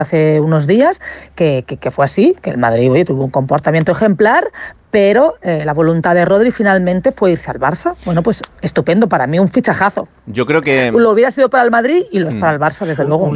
hace unos días, que fue así, que el Madrid tuvo un comportamiento ejemplar, pero la voluntad de Rodri finalmente fue irse al Barça. Bueno, pues estupendo, para mí un fichajazo. Yo creo que... Lo hubiera sido para el Madrid y lo es para el Barça, desde luego.